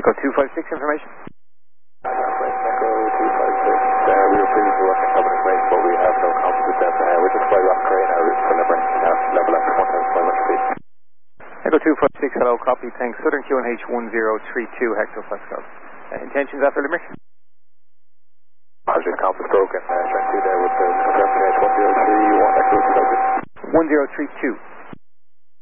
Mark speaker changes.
Speaker 1: Echo 256 information.
Speaker 2: Echo 256. We were previously working common information, but we have no confidence with them. We're just fly rock crane now, route for Limerick. Level up 1 times 5 much speed.
Speaker 1: Echo 256, hello, copy, thanks. Southern QNH 1032, Hector Pascal. Intentions after Limerick?
Speaker 2: Positive compass broken. Trying to do there with the confirmed QNH 1031, Echo 256.
Speaker 1: 1032.